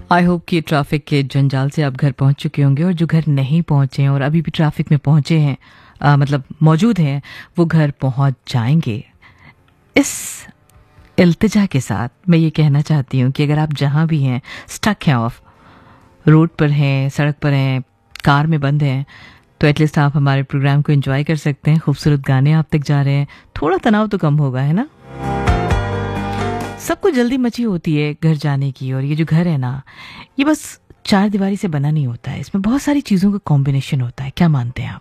I hope कि traffic के जंजाल से आप घर पहुंच चुके होंगे, और जो घर नहीं पहुंचे हैं और अभी भी ट्रैफिक में पहुंचे हैं, मतलब मौजूद हैं, वो घर पहुंच जाएंगे। इस इल्तिजा के साथ मैं ये कहना चाहती हूँ कि अगर आप जहाँ भी हैं, स्टक हैं, ऑफ रोड पर हैं, सड़क पर हैं, कार में बंद हैं, तो एटलीस्ट आप हमारे प्रोग्राम को एंजॉय कर सकते हैं। खूबसूरत गाने आप तक जा रहे हैं, थोड़ा तनाव तो कम होगा, है ना। सबको जल्दी मची होती है घर जाने की, और ये जो घर है ना, ये बस चार दीवारी से बना नहीं होता है, इसमें बहुत सारी चीज़ों का कॉम्बिनेशन होता है। क्या मानते हैं आप?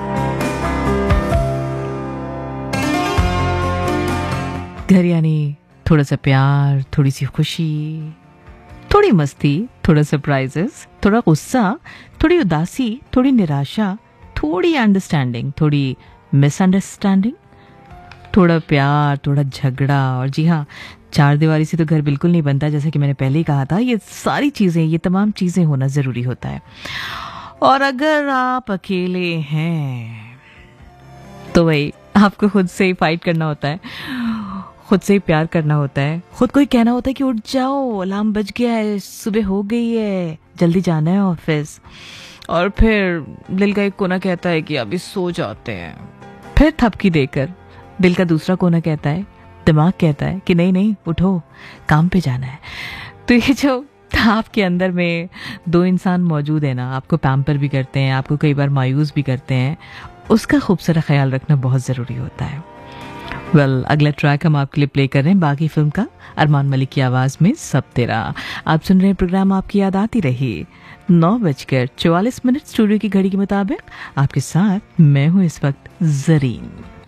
घर यानी थोड़ा सा प्यार, थोड़ी सी खुशी, थोड़ी मस्ती, थोड़ा सरप्राइजेस, थोड़ा गुस्सा, थोड़ी उदासी, थोड़ी निराशा, थोड़ी अंडरस्टैंडिंग, थोड़ी मिसअंडरस्टैंडिंग, थोड़ा प्यार, थोड़ा झगड़ा। और जी हाँ, चार दीवारी से तो घर बिल्कुल नहीं बनता, जैसा कि मैंने पहले ही कहा था। ये सारी चीज़ें, ये तमाम चीज़ें होना ज़रूरी होता है। और अगर आप अकेले हैं तो भाई आपको खुद से ही फाइट करना होता है, खुद से ही प्यार करना होता है, खुद को ही कहना होता है कि उठ जाओ, अलार्म बज गया है, सुबह हो गई है, जल्दी जाना है ऑफिस। और फिर दिल का एक कोना कहता है कि अभी सो जाते हैं। फिर थपकी देकर दिल का दूसरा कोना कहता है, दिमाग कहता है कि नहीं नहीं उठो, काम पे जाना है। तो ये जो आपके अंदर में दो इंसान मौजूद है ना, आपको पैम्पर भी करते हैं, आपको कई बार मायूस भी करते हैं, उसका खूबसूरत ख्याल रखना बहुत ज़रूरी होता है। अगला ट्रैक हम आपके लिए प्ले कर रहे हैं बाकी फिल्म का, अरमान मलिक की आवाज़ में सब तेरा। आप सुन रहे हैं प्रोग्राम आपकी याद आती रही। 9:44 स्टूडियो की घड़ी के मुताबिक आपके साथ मैं हूँ इस वक्त जरीन।